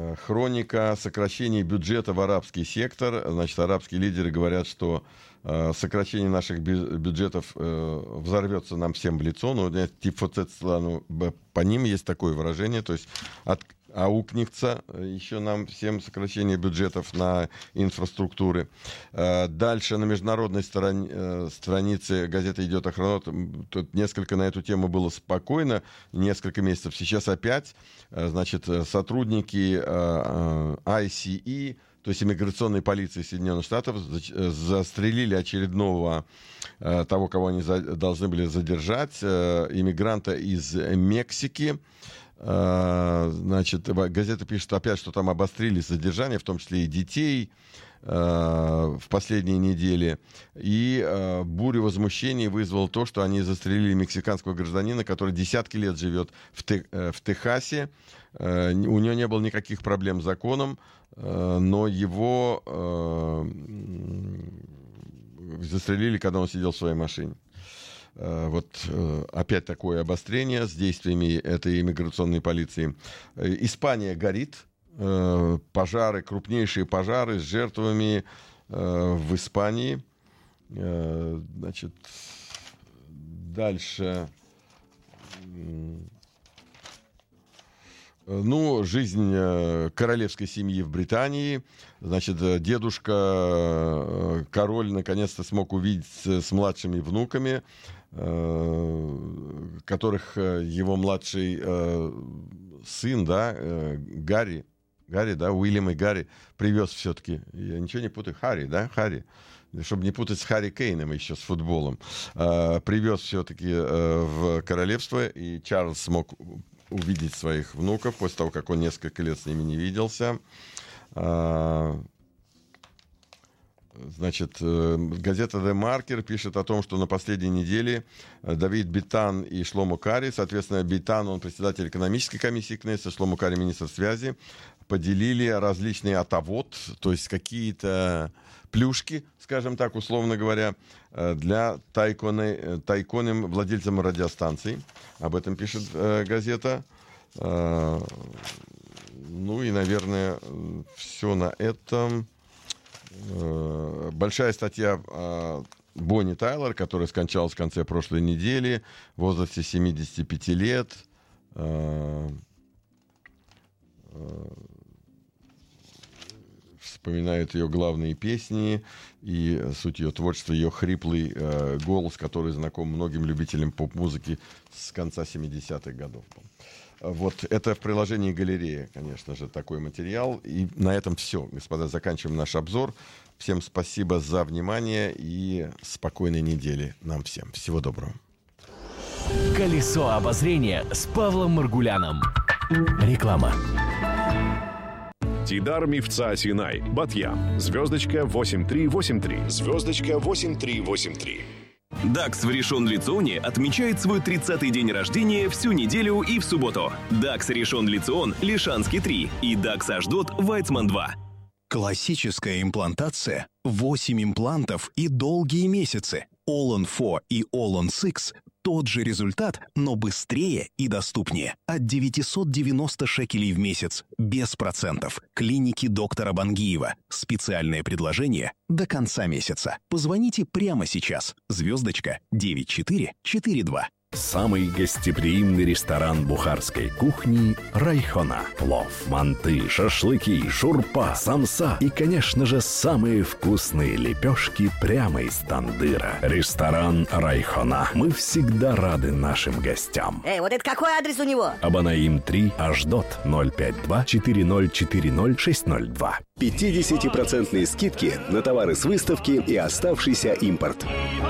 Хроника сокращений бюджета в арабский сектор. Значит, арабские лидеры говорят, что сокращение наших бюджетов взорвется нам всем в лицо. Но по ним есть такое выражение. То есть аукнется еще нам всем сокращение бюджетов на инфраструктуры. Дальше на международной странице газеты «Идет охрана». Тут несколько на эту тему было спокойно, несколько месяцев. Сейчас опять, значит, сотрудники ICE, то есть иммиграционной полиции Соединенных Штатов, застрелили очередного того, кого они должны были задержать, иммигранта из Мексики. Значит, газета пишет опять, что там обострились задержания, в том числе и детей в последние недели. И бурю возмущений вызвало то, что они застрелили мексиканского гражданина, который десятки лет живет в Техасе. У него не было никаких проблем с законом, но его застрелили, когда он сидел в своей машине. Вот опять такое обострение с действиями этой иммиграционной полиции. Испания горит. Пожары, крупнейшие пожары с жертвами в Испании. Значит, дальше. Ну, жизнь королевской семьи в Британии. Значит, дедушка, король, наконец-то смог увидеться с младшими внуками, которых его младший сын, да, Гарри, да, Уильям и Гарри привез все-таки. Я ничего не путаю. Харри, да, Харри. Чтобы не путать с Харри Кейном еще, с футболом. Привез все-таки в королевство, и Чарльз смог увидеть своих внуков после того, как он несколько лет с ними не виделся. Значит, газета «The Marker» пишет о том, что на последней неделе Давид Битан и Шломо Кари, соответственно, Битан, он председатель экономической комиссии Кнессета, Шломо Кари, министр связи, поделили различные атавот, то есть какие-то плюшки, скажем так, условно говоря, для тайконым владельцам радиостанций. Об этом пишет газета. Ну и, наверное, все на этом. Большая статья Бонни Тайлер, которая скончалась в конце прошлой недели в возрасте 75 лет. Вспоминают ее главные песни и суть ее творчества, ее хриплый голос, который знаком многим любителям поп-музыки с конца 70-х годов. Вот это в приложении галерея, конечно же, такой материал. И на этом все, господа, заканчиваем наш обзор. Всем спасибо за внимание и спокойной недели нам всем. Всего доброго. Колесо обозрения с Павлом Маргуляном. Реклама. Тидар Мифца Синай, Батьям, звездочка 8383, звездочка 8383. ДАКС в Ришон-Ле-Ционе отмечает свой 30-й день рождения всю неделю и в субботу. ДАКС Ришон-Ле-Цион, Лишанский 3 и ДАКС Ашдот, Вайцман 2. Классическая имплантация, 8 имплантов и долгие месяцы. All-on-4 и All-on-6 – тот же результат, но быстрее и доступнее. От 990 шекелей в месяц, без процентов. Клиники доктора Бангиева. Специальное предложение до конца месяца. Позвоните прямо сейчас. Звездочка 9442. Самый гостеприимный ресторан бухарской кухни «Райхона». Плов, манты, шашлыки, шурпа, самса и, конечно же, самые вкусные лепешки прямо из тандыра. Ресторан «Райхона». Мы всегда рады нашим гостям. Вот это какой адрес у него? Абанаим 3, Ашдот, 052-4040-602. 50% скидки на товары с выставки и оставшийся импорт.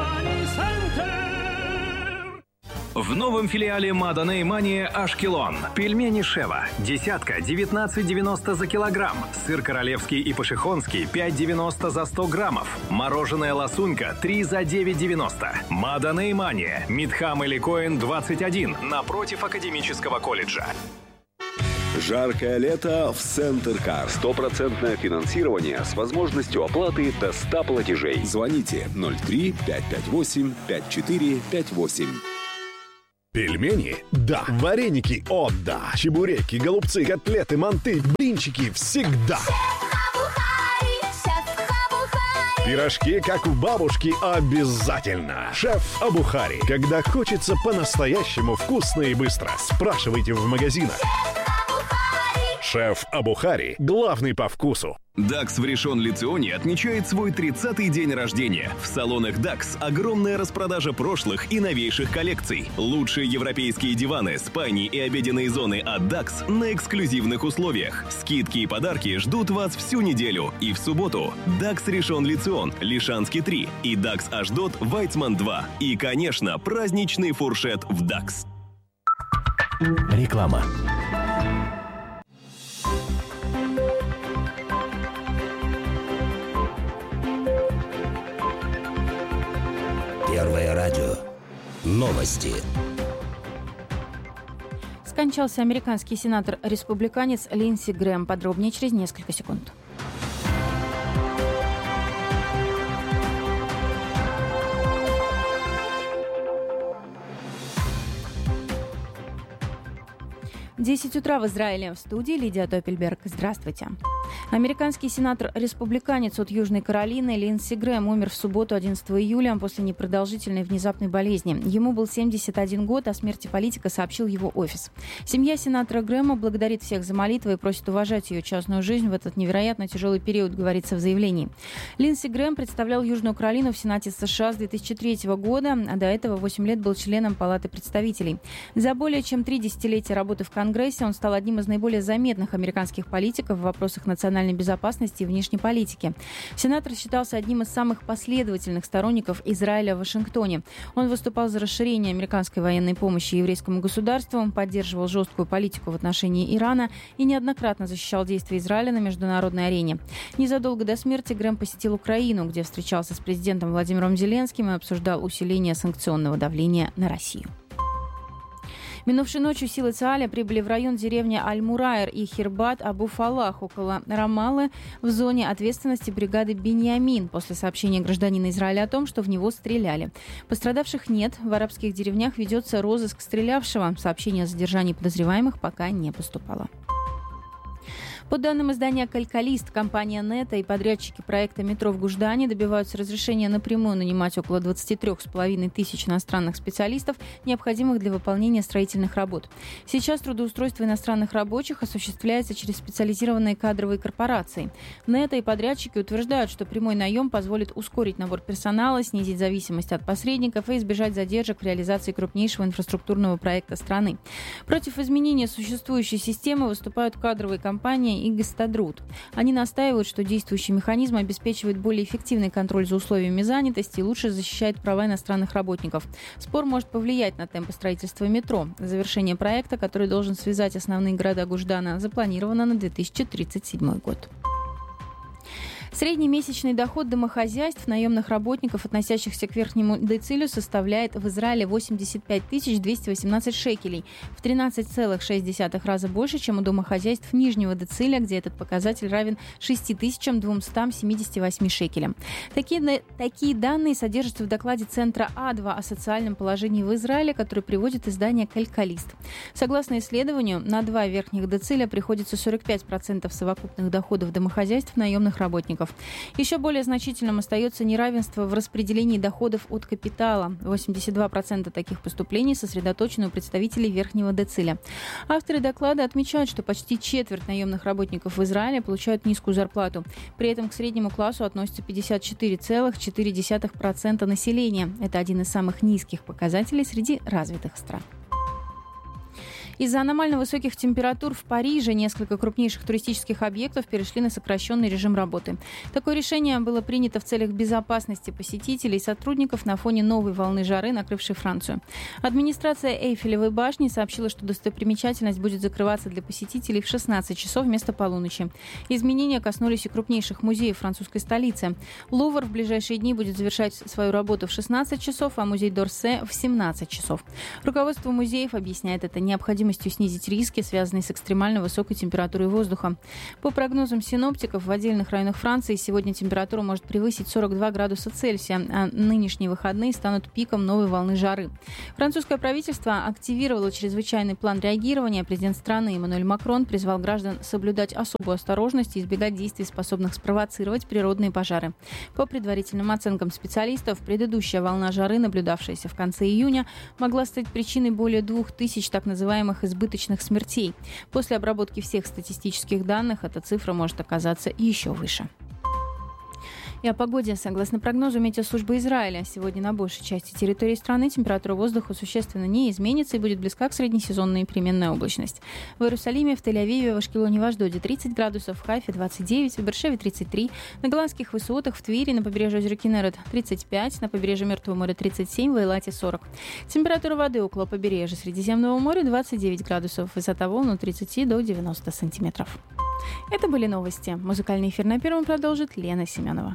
В новом филиале Маданей Мания Ашкелон. Пельмени Шева. Десятка 19,90 за килограмм. Сыр королевский и пашихонский 5,90 за 100 граммов. Мороженое ласунька 3 за 9,90. Маданей Мания. Мидхам или Коэн 21. Напротив Академического колледжа. Жаркое лето в Центркар. 100% финансирование с возможностью оплаты до 100 платежей. Звоните 03 558 5458. Пельмени? Да. Вареники? О, да. Чебуреки, голубцы, котлеты, манты, блинчики всегда. Пирожки, как у бабушки, обязательно. Шеф Абухари. Когда хочется по-настоящему вкусно и быстро. Спрашивайте в магазинах. Шеф Абухари. Главный по вкусу. Дакс в Ришон-Ле-Ционе отмечает свой 30-й день рождения. В салонах Дакс огромная распродажа прошлых и новейших коллекций. Лучшие европейские диваны, спальни и обеденные зоны от Дакс на эксклюзивных условиях. Скидки и подарки ждут вас всю неделю. И в субботу Дакс Ришон-Ле-Цион, Лишанский 3 и Дакс Ашдот, Вайцман 2. И, конечно, праздничный фуршет в Дакс. Реклама. Первое радио. Новости. Скончался американский сенатор-республиканец Линдси Грэм. Подробнее через несколько секунд. В 10 утра в Израиле. В студии Лидия Топельберг. Здравствуйте. Американский сенатор-республиканец от Южной Каролины Линдси Грэм умер в субботу 11 июля после непродолжительной внезапной болезни. Ему был 71 год, о смерти политика сообщил его офис. Семья сенатора Грэма благодарит всех за молитвы и просит уважать ее частную жизнь в этот невероятно тяжелый период, говорится в заявлении. Линдси Грэм представлял Южную Каролину в Сенате США с 2003 года, а до этого 8 лет был членом Палаты представителей. За более чем 3 десятилетия работы в Конгрессе он стал одним из наиболее заметных американских политиков в вопросах национальной безопасности и внешней политики. Сенатор считался одним из самых последовательных сторонников Израиля в Вашингтоне. Он выступал за расширение американской военной помощи еврейскому государству, поддерживал жесткую политику в отношении Ирана и неоднократно защищал действия Израиля на международной арене. Незадолго до смерти Грэм посетил Украину, где встречался с президентом Владимиром Зеленским и обсуждал усиление санкционного давления на Россию. Минувшей ночью силы ЦААля прибыли в район деревни Аль-Мурайр и Хирбат Абу-Фалах около Рамаллы в зоне ответственности бригады Биньямин после сообщения гражданина Израиля о том, что в него стреляли. Пострадавших нет. В арабских деревнях ведется розыск стрелявшего. Сообщение о задержании подозреваемых пока не поступало. По данным издания «Калькалист», компания «Нета» и подрядчики проекта метро в Гуждане добиваются разрешения напрямую нанимать около 23,5 тысяч иностранных специалистов, необходимых для выполнения строительных работ. Сейчас трудоустройство иностранных рабочих осуществляется через специализированные кадровые корпорации. «Нета» и подрядчики утверждают, что прямой наем позволит ускорить набор персонала, снизить зависимость от посредников и избежать задержек в реализации крупнейшего инфраструктурного проекта страны. Против изменения существующей системы выступают кадровые компании и Гастадрут. Они настаивают, что действующий механизм обеспечивает более эффективный контроль за условиями занятости и лучше защищает права иностранных работников. Спор может повлиять на темпы строительства метро. Завершение проекта, который должен связать основные города Гуждана, запланировано на 2037 год. Средний месячный доход домохозяйств, наемных работников, относящихся к верхнему децилю, составляет в Израиле 85 218 шекелей, в 13,6 раза больше, чем у домохозяйств нижнего дециля, где этот показатель равен 6278 шекелям. Такие данные содержатся в докладе Центра А2 о социальном положении в Израиле, который приводит издание «Калькалист». Согласно исследованию, на 2 верхних дециля приходится 45% совокупных доходов домохозяйств наемных работников. Еще более значительным остается неравенство в распределении доходов от капитала. 82% таких поступлений сосредоточены у представителей верхнего дециля. Авторы доклада отмечают, что почти четверть наемных работников в Израиле получают низкую зарплату. При этом к среднему классу относятся 54,4% населения. Это один из самых низких показателей среди развитых стран. Из-за аномально высоких температур в Париже несколько крупнейших туристических объектов перешли на сокращенный режим работы. Такое решение было принято в целях безопасности посетителей и сотрудников на фоне новой волны жары, накрывшей Францию. Администрация Эйфелевой башни сообщила, что достопримечательность будет закрываться для посетителей в 16 часов вместо полуночи. Изменения коснулись и крупнейших музеев французской столицы. Лувр в ближайшие дни будет завершать свою работу в 16 часов, а музей Дорсе в 17 часов. Руководство музеев объясняет это необходимостью необходимостью снизить риски, связанные с экстремально высокой температурой воздуха. По прогнозам синоптиков, в отдельных районах Франции сегодня температура может превысить 42 градуса Цельсия, а нынешние выходные станут пиком новой волны жары. Французское правительство активировало чрезвычайный план реагирования. Президент страны Эммануэль Макрон призвал граждан соблюдать особую осторожность и избегать действий, способных спровоцировать природные пожары. По предварительным оценкам специалистов, предыдущая волна жары, наблюдавшаяся в конце июня, могла стать причиной более 2000 так называемых избыточных смертей. После обработки всех статистических данных эта цифра может оказаться еще выше. И о погоде. Согласно прогнозу Метеослужбы Израиля, сегодня на большей части территории страны температура воздуха существенно не изменится и будет близка к среднесезонной переменная облачность. В Иерусалиме, в Тель-Авиве, в Ашкелоне, в Ашдоде 30 градусов, в Хайфе 29, в Бершеве 33, на Голландских высотах, в Твире, на побережье озера Кинерет 35, на побережье Мертвого моря 37, в Эйлате 40. Температура воды около побережья Средиземного моря 29 градусов, высота волн от 30 до 90 сантиметров. Это были новости. Музыкальный эфир на Первом продолжит Лена Семенова.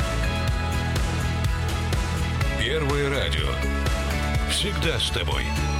Первое радио. Всегда с тобой.